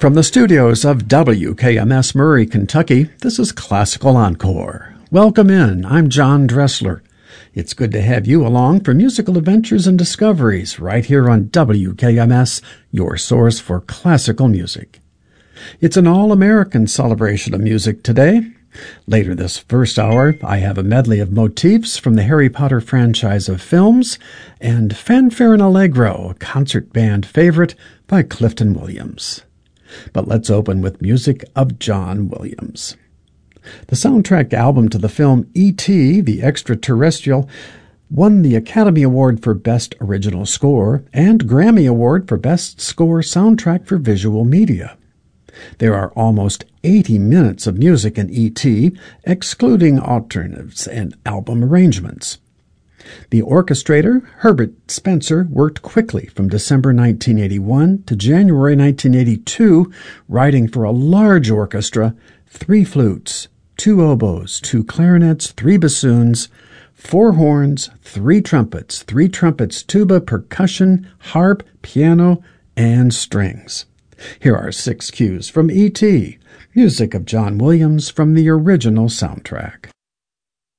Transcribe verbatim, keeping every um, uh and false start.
From the studios of W K M S Murray, Kentucky, this is Classical Encore. Welcome in. I'm John Dressler. It's good to have you along for musical adventures and discoveries right here on W K M S, your source for classical music. It's an all-American celebration of music today. Later this first hour, I have a medley of motifs from the Harry Potter franchise of films and Fanfare and Allegro, a concert band favorite by Clifton Williams. But let's open with music of John Williams. The soundtrack album to the film E T the Extraterrestrial won the Academy Award for Best Original Score and Grammy Award for Best Score Soundtrack for Visual Media. There are almost eighty minutes of music in E T, excluding alternatives and album arrangements. The orchestrator, Herbert Spencer, worked quickly from December nineteen eighty-one to January nineteen eighty-two, writing for a large orchestra, three flutes, two oboes, two clarinets, three bassoons, four horns, three trumpets, three trumpets, tuba, percussion, harp, piano, and strings. Here are six cues from E T, music of John Williams from the original soundtrack.